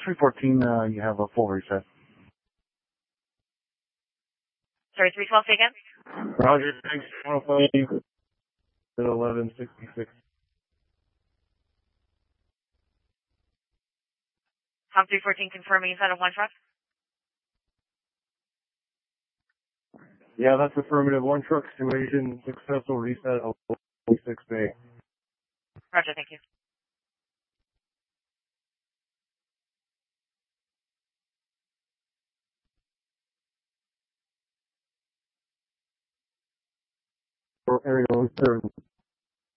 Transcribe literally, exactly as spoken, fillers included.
three fourteen, uh, you have a full reset. Sorry, three twelve, say again? Roger, thanks. eleven sixty-six. Tom three fourteen confirming inside of one truck? Yeah, that's affirmative. One truck situation, successful reset of six Bay. Roger, thank you. For area seven.